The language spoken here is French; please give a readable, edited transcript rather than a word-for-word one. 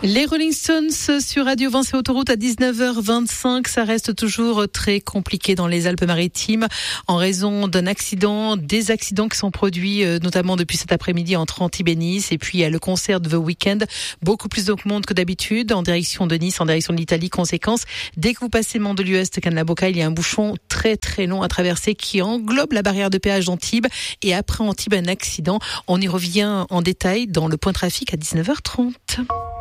Les Rolling Stones sur Radio Vence et Autoroute à 19h25. Ça reste toujours très compliqué dans les Alpes-Maritimes en raison des accidents qui sont produits notamment depuis cet après-midi entre Antibes et Nice. Et puis il y a le concert de The Weeknd. Beaucoup plus de monde que d'habitude en direction de Nice, en direction de l'Italie. Conséquence, dès que vous passez Mandelieu-Est, Cannes-la-Boca, il y a un bouchon très très long à traverser qui englobe la barrière de péage d'Antibes. Et après Antibes, un accident. On y revient en détail dans le point trafic à 19h30.